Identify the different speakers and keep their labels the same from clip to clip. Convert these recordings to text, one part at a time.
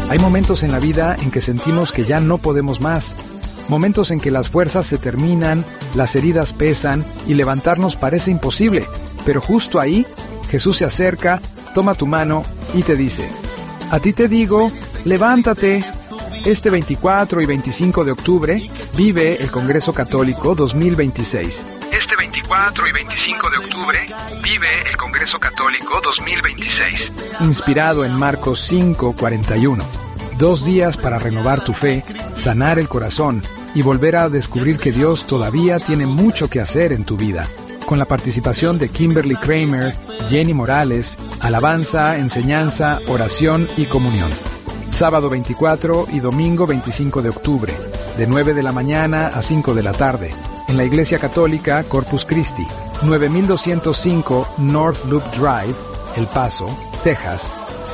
Speaker 1: Hay momentos en la vida en que sentimos que ya no podemos más. Momentos en que las fuerzas se terminan, las heridas pesan y levantarnos parece imposible. Pero justo ahí, Jesús se acerca, toma tu mano y te dice: a ti te digo, levántate. Este 24 y 25 de octubre vive el Congreso Católico 2026. Este 24 y 25 de octubre vive el Congreso Católico 2026. Inspirado en Marcos 5:41. 2 días para renovar tu fe, sanar el corazón y volver a descubrir que Dios todavía tiene mucho que hacer en tu vida. Con la participación de Kimberly Kramer, Jenny Morales, alabanza, enseñanza, oración y comunión. Sábado 24 y domingo 25 de octubre, de 9 de la mañana a 5 de la tarde, en la Iglesia Católica Corpus Christi, 9205 North Loop Drive, El Paso, Texas,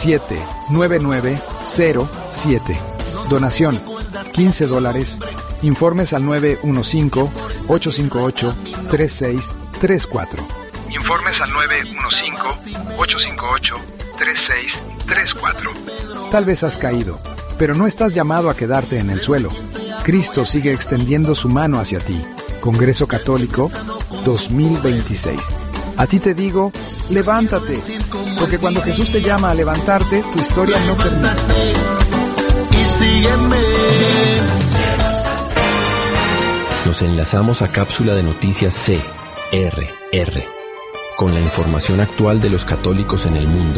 Speaker 1: 79907. Donación, $15. Informes al 915-858-3634. Informes al 915-858-3634. Tal vez has caído, pero no estás llamado a quedarte en el suelo. Cristo sigue extendiendo su mano hacia ti. Congreso Católico 2026. A ti te digo, levántate, porque cuando Jesús te llama a levantarte, tu historia no termina.
Speaker 2: Y sígueme.
Speaker 3: Nos enlazamos a cápsula de noticias CRR, con la información actual de los católicos en el mundo.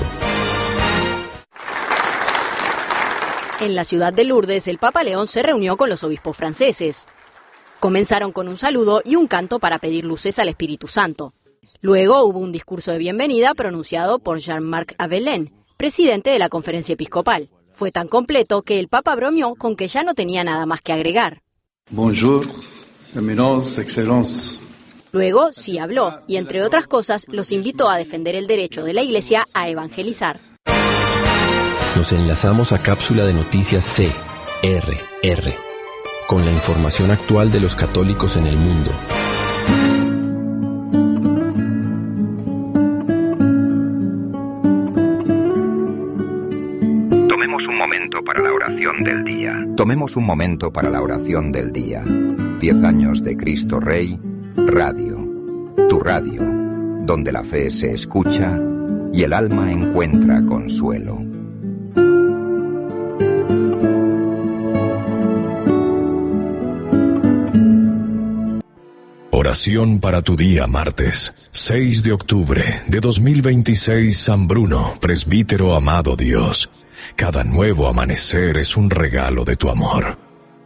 Speaker 4: En la ciudad de Lourdes, el Papa León se reunió con los obispos franceses. Comenzaron con un saludo y un canto para pedir luces al Espíritu Santo. Luego hubo un discurso de bienvenida pronunciado por Jean-Marc Avelain, presidente de la Conferencia Episcopal. Fue tan completo que el Papa bromeó con que ya no tenía nada más que agregar.
Speaker 5: Bonjour, Eminence, Excellence.
Speaker 4: Luego sí habló y, entre otras cosas, los invitó a defender el derecho de la Iglesia a evangelizar.
Speaker 3: Nos enlazamos a cápsula de noticias CRR, con la información actual de los católicos en el mundo.
Speaker 6: Tomemos un momento para la oración del día. Tomemos un momento para la oración del día. 10 años de Cristo Rey, Radio. Tu radio, donde la fe se escucha y el alma encuentra consuelo.
Speaker 7: Oración para tu día, martes, 6 de octubre de 2026, San Bruno, presbítero amado Dios. Cada nuevo amanecer es un regalo de tu amor.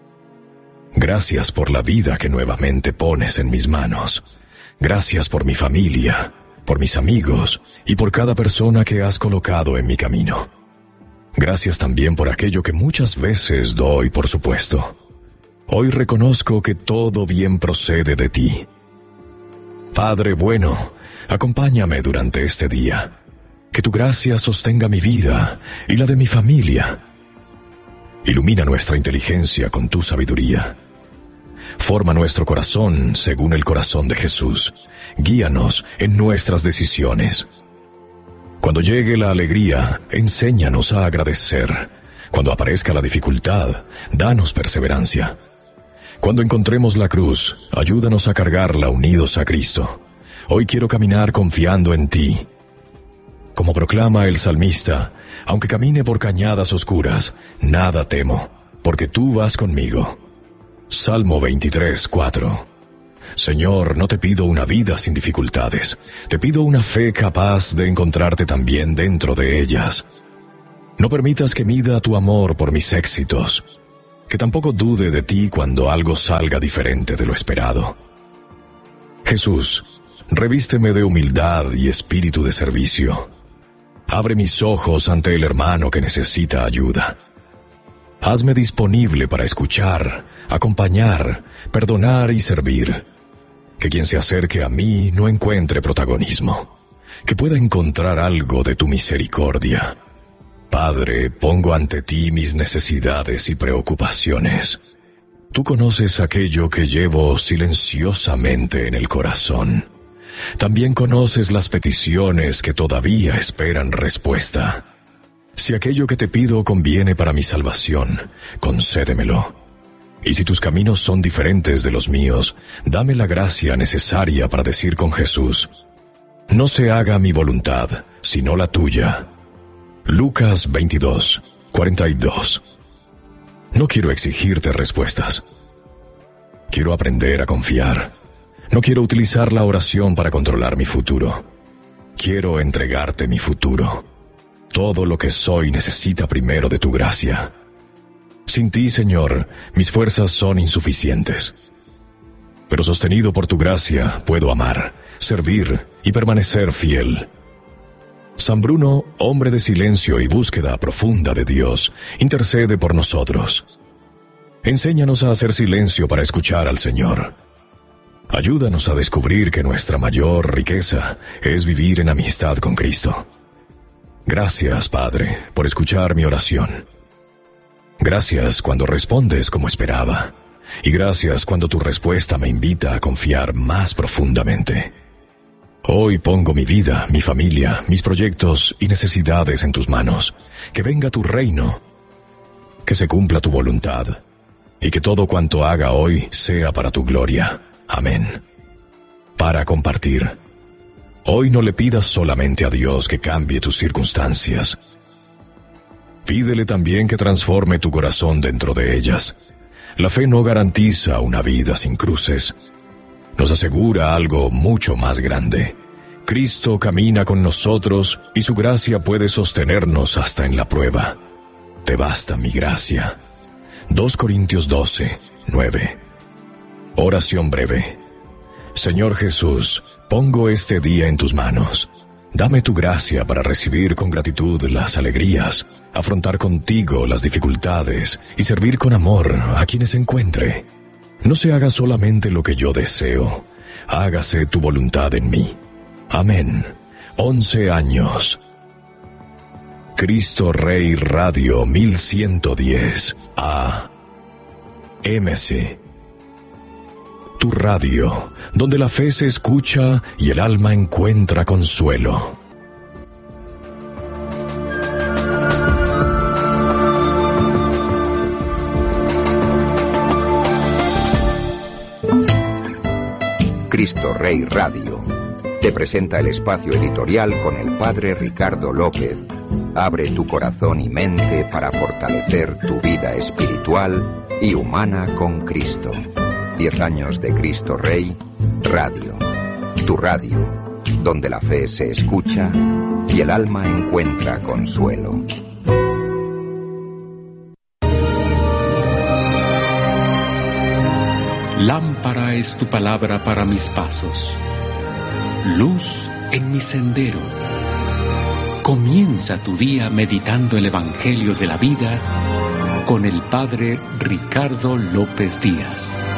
Speaker 7: Gracias por la vida que nuevamente pones en mis manos. Gracias por mi familia, por mis amigos y por cada persona que has colocado en mi camino. Gracias también por aquello que muchas veces doy por supuesto. Hoy reconozco que todo bien procede de ti. Padre bueno, acompáñame durante este día. Que tu gracia sostenga mi vida y la de mi familia. Ilumina nuestra inteligencia con tu sabiduría. Forma nuestro corazón según el corazón de Jesús. Guíanos en nuestras decisiones. Cuando llegue la alegría, enséñanos a agradecer. Cuando aparezca la dificultad, danos perseverancia. Cuando encontremos la cruz, ayúdanos a cargarla unidos a Cristo. Hoy quiero caminar confiando en ti. Como proclama el salmista, aunque camine por cañadas oscuras, nada temo, porque tú vas conmigo. Salmo 23:4. Señor, no te pido una vida sin dificultades, te pido una fe capaz de encontrarte también dentro de ellas. No permitas que mida tu amor por mis éxitos, que tampoco dude de ti cuando algo salga diferente de lo esperado. Jesús, revísteme de humildad y espíritu de servicio. Abre mis ojos ante el hermano que necesita ayuda. Hazme disponible para escuchar, acompañar, perdonar y servir. Que quien se acerque a mí no encuentre protagonismo, que pueda encontrar algo de tu misericordia. Padre, pongo ante ti mis necesidades y preocupaciones. Tú conoces aquello que llevo silenciosamente en el corazón. También conoces las peticiones que todavía esperan respuesta. Si aquello que te pido conviene para mi salvación, concédemelo. Y si tus caminos son diferentes de los míos, dame la gracia necesaria para decir con Jesús: no se haga mi voluntad, sino la tuya. Lucas 22, 42. No quiero exigirte respuestas. Quiero aprender a confiar. No quiero utilizar la oración para controlar mi futuro. Quiero entregarte mi futuro. Todo lo que soy necesita primero de tu gracia. Sin ti, Señor, mis fuerzas son insuficientes. Pero sostenido por tu gracia, puedo amar, servir y permanecer fiel. San Bruno, hombre de silencio y búsqueda profunda de Dios, intercede por nosotros. Enséñanos a hacer silencio para escuchar al Señor. Ayúdanos a descubrir que nuestra mayor riqueza es vivir en amistad con Cristo. Gracias, Padre, por escuchar mi oración. Gracias cuando respondes como esperaba, y gracias cuando tu respuesta me invita a confiar más profundamente. Hoy pongo mi vida, mi familia, mis proyectos y necesidades en tus manos. Que venga tu reino, que se cumpla tu voluntad, y que todo cuanto haga hoy sea para tu gloria. Amén. Para compartir. Hoy no le pidas solamente a Dios que cambie tus circunstancias. Pídele también que transforme tu corazón dentro de ellas. La fe no garantiza una vida sin cruces. Nos asegura algo mucho más grande. Cristo camina con nosotros y su gracia puede sostenernos hasta en la prueba. Te basta mi gracia. 2 Corintios 12, 9. Oración breve. Señor Jesús, pongo este día en tus manos. Dame tu gracia para recibir con gratitud las alegrías, afrontar contigo las dificultades y servir con amor a quienes encuentre. No se haga solamente lo que yo deseo, hágase tu voluntad en mí. Amén. 11 años. Cristo Rey Radio 1110 AM. Tu radio, donde la fe se escucha y el alma encuentra consuelo.
Speaker 6: Cristo Rey Radio te presenta el espacio editorial con el Padre Ricardo López. Abre tu corazón y mente para fortalecer tu vida espiritual y humana con Cristo. 10 años de Cristo Rey Radio. Tu radio, donde la fe se escucha y el alma encuentra consuelo.
Speaker 8: Lámpara es tu palabra para mis pasos, luz en mi sendero. Comienza tu día meditando el Evangelio de la vida con el Padre Ricardo López Díaz.